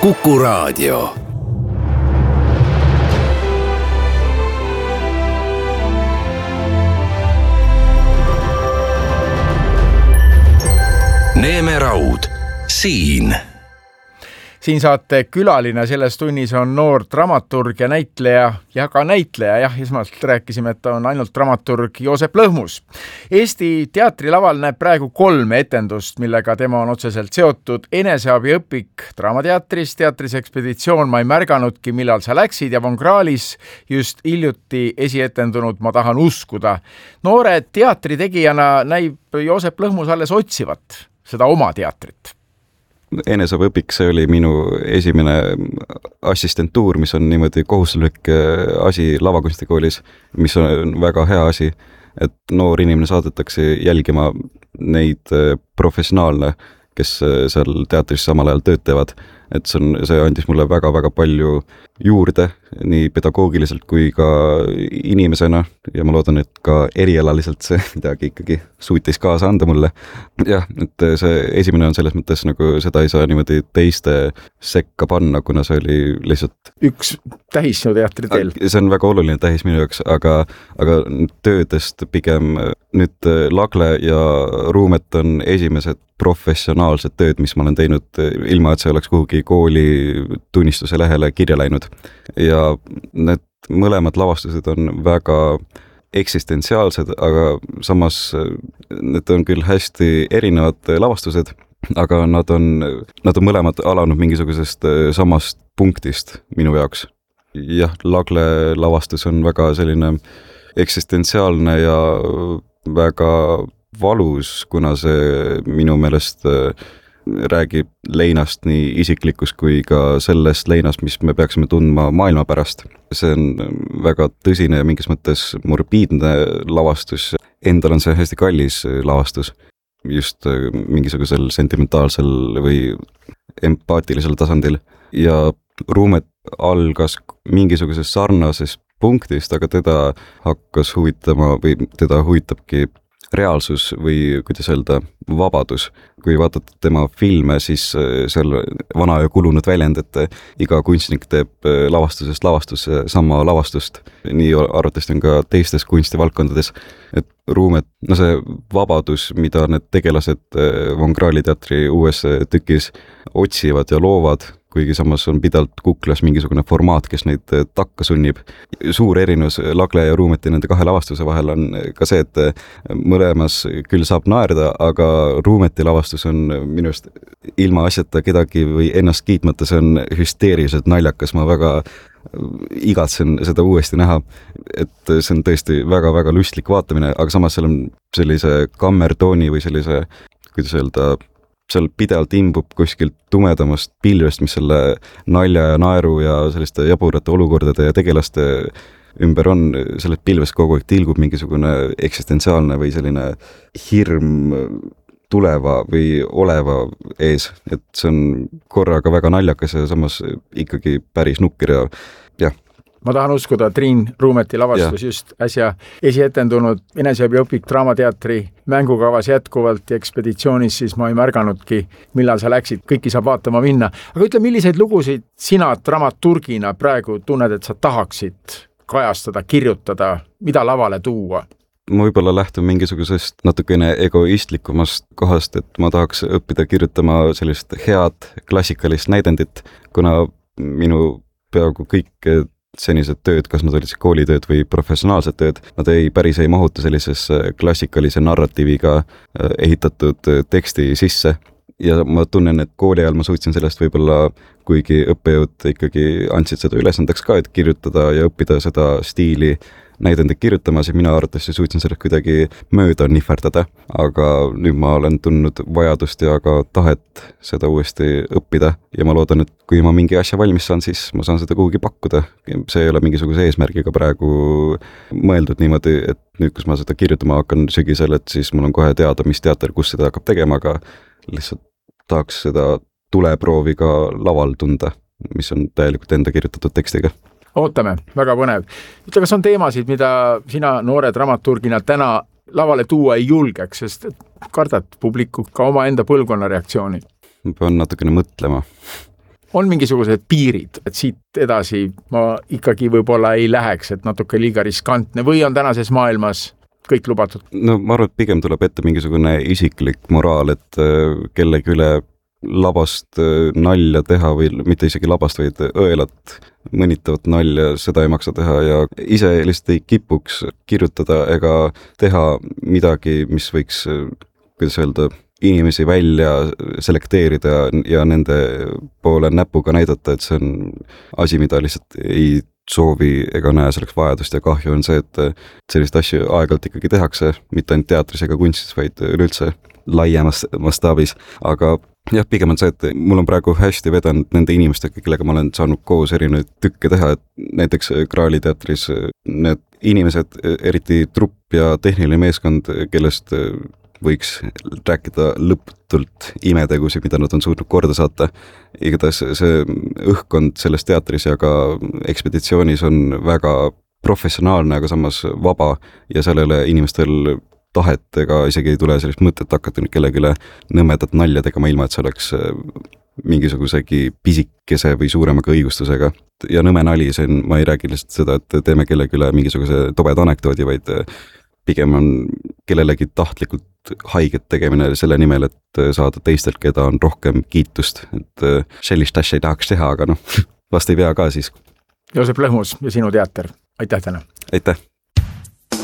Kuku Raadio. Neeme Raud, siin saate külaline selles tunnis on noor dramaturg ja näitleja ja ka näitleja. Jah, esmalt rääkisime, et ta on ainult dramaturg Joosep Lõhmus. Eesti teatrilaval näeb praegu 3 etendust, millega tema on otseselt seotud. Eneseabiõpik Draamateatris, teatris Ekspeditsioon Ma ei märganudki, millal sa läksid ja Von Krahlis just hiljuti esietendunud Ma tahan uskuda. Noore teatritegijana näib Joosep Lõhmus alles otsivat seda oma teatrit. Eneseabiõpik, see oli minu esimene assistentuur, mis on niimoodi kohustuslik asi lavakunstikoolis, mis on väga hea asi, et noor inimene saadetakse jälgima neid professionaalne, kes seal teatris samal ajal tööd teevad. Et see andis mulle väga-väga palju juurde, nii pedagoogiliselt kui ka inimesena ja ma loodan, et ka erialaliselt see midagi ikkagi suutis kaasa anda mulle. Jah, et see esimene on selles mõttes nagu seda ei saa niimoodi teiste sekka panna, kuna see oli lihtsalt üks tähis sinu teatri teel. See on väga oluline tähis minu jaoks, aga töödest pigem nüüd Lagle ja Ruumet on esimesed professionaalsed tööd, mis ma olen teinud ilma, et see oleks kuhugi kooli tunnistuse lehele kirja läinud. Ja need mõlemad lavastused on väga eksistentsiaalsed, aga samas need on küll hästi erinevad lavastused, aga nad on mõlemad alanud mingisugusest samast punktist minu jaoks. Jah, Lagle lavastus on väga selline eksistentsiaalne ja väga valus, kuna see minu meelest räägib leinast nii isiklikus kui ka sellest leinast, mis me peaksime tundma maailma pärast. See on väga tõsine ja mingis mõttes morbiidne lavastus. Endal on see hästi kallis lavastus, just mingisugusel sentimentaalsel või empaatilisel tasandil. Ja Ruumet algas mingisuguses sarnases punktist, aga teda hakkas huvitama või teda huvitabki reaalsus või kuidas öelda, vabadus. Kui vaatad tema filme, siis seal vana ja kulunud väljend, et iga kunstnik teeb lavastusest sama lavastust. Nii arvatavasti on ka teistes kunstivaldkondades, et Ruumet, see vabadus, mida need tegelased Von Krahli teatri uues tükis otsivad ja loovad, kuigi samas on pidalt kuklas mingisugune formaat, kes neid takka sunnib. Suur erinevus Lagle ja Ruumeti nende 2 lavastuse vahel on ka see, et mõlemas küll saab naerda, aga Ruumeti lavastus on minust ilma asjata kedagi või ennast kiitmata, see on hüsteeriliselt naljakas, ma väga igatsen seda uuesti näha, et see on tõesti väga-väga lustlik vaatamine, aga samas seal on sellise kammertooni või sellise, kuidas öelda, seal pidevalt imbub kuskilt tumedamast pilvest, mis selle nalja ja naeru ja selliste jaburate olukordade ja tegelaste ümber on, sellest pilvest kogu aeg tilgub mingisugune eksistentsiaalne või selline hirm tuleva või oleva ees, et see on korraga väga naljakas ja samas ikkagi päris nukker ja jah. Ma tahan uskuda, Triin Ruumeti lavastus just äsja esietendunud Eneseabiõpik Draamateatri mängukavas jätkuvalt ja Ekspeditsioonis siis Ma ei märganudki, millal sa läksid, kõiki saab vaatama minna. Aga ütle, milliseid lugusid sina dramaturgina praegu tunned, et sa tahaksid kajastada, kirjutada, mida lavale tuua? Ma võib-olla lähtun mingisugusest natukene egoistlikumast kohast, et ma tahaks õppida kirjutama sellist head klassikalist näidendit, kuna minu peaaegu kõik senised tööd, kas nad olid koolitööd või professionaalsed tööd, nad päris ei mahuta sellisesse klassikalise narratiiviga ehitatud teksti sisse. Ja ma tunnen, et kooli ajal ma suutsin sellest võib-olla, kuigi õppejõud ikkagi andsid seda ülesandeks ka, et kirjutada ja õppida seda stiili näidendik kirjutama, siis mina arvatavasti suutsin sellest kuidagi mööda nihverdada, aga nüüd ma olen tundnud vajadust ja ka tahet seda uuesti õppida ja ma loodan, et kui ma mingi asja valmis saan, siis ma saan seda kuhugi pakkuda. See ei ole mingisuguse eesmärgiga praegu mõeldud niimoodi, et nüüd, kus ma seda kirjutama hakkan sügisel, et siis mul on kohe teada, mis teater, kus seda hakkab tegema, aga lihtsalt tahaks seda tuleproovi ka laval tunda, mis on täielikult enda kirjutatud tekstiga. Ootame, väga põnev. Ütle, kas on teemasid, mida sina noore dramaturgina täna lavale tuua ei julgeks, sest kardad publiku ka oma enda põlvkonna reaktsiooni? Ma pean natukene mõtlema. on mingisugused piirid, et siit edasi ma ikkagi võib-olla ei läheks, et natuke liiga riskantne või on tänases maailmas kõik lubatud? No ma arvan, et pigem tuleb ette mingisugune isiklik moraal, et kellegi üle labast nalja teha või mitte isegi labast, vaid õelat mõnitavat nalja, seda ei maksa teha ja ise lihtsalt ei kipuks kirjutada ega teha midagi, mis võiks, kuidas öelda, inimesi välja selekteerida ja nende poole näpuga näidata, et see on asi, mida lihtsalt ei soovi ega näe selleks vajadust ja kahju on see, et sellist asju aeg-ajalt ikkagi tehakse, mitte ainult teatris ega kunstis, vaid üleüldse laiemas mastaabis, aga jah, pigem on see, et mul on praegu hästi vedanud nende inimestega, kellega ma olen saanud koos erinevaid tükke teha, et näiteks Graali teatris need inimesed, eriti trupp ja tehniline meeskond, kellest võiks rääkida lõputult imetegusi, mida nad on suutnud korda saata. Igatahes see õhkkond selles teatris ja ka ekspeditsioonis on väga professionaalne, aga samas vaba ja sellele inimestel tahet ega isegi ei tule sellist mõtet hakata nüüd kellegi üle nõmedat nalja tegema, ilma et see oleks mingisugusegi pisikese või suuremaga õigustusega. Ja nõme nali, see on, ma ei räägi lihtsalt seda, et teeme kellegi üle mingisuguse tobeda anekdoodi, vaid pigem on kellelegi tahtlikult haiget tegemine selle nimel, et saada teistelt, keda on rohkem kiitust. Et sellist asja ei tahaks teha, aga vast ei pea ka siis. Joosep Lõhmus ja sinu teater. Aitäh täna! Aitäh!